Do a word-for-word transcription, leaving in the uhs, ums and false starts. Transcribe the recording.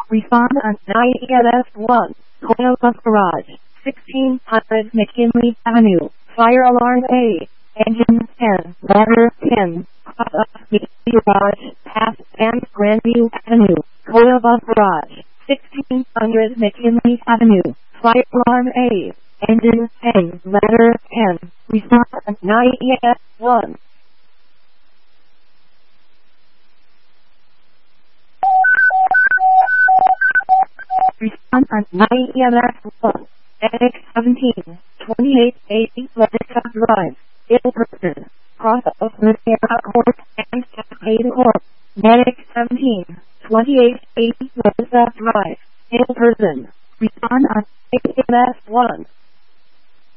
Respond on nine E M S one, Toyota Garage, sixteen hundred McKinley Avenue. Fire alarm A. Engine ten, ladder ten. Cross up McKinley Garage, past and Grandview Avenue. Toyota Garage, sixteen hundred McKinley Avenue. Fire alarm A. Engine ten, ladder ten. Respond on nine E M S one. Respond on nine E M S one. X seventeen, twenty-eight eighty Letica Drive, ill person. Cross of Rivera Court and Cascade Court. Medic seventeen, twenty-eight eighty Letica Drive, ill person. Respond on eight E M S one.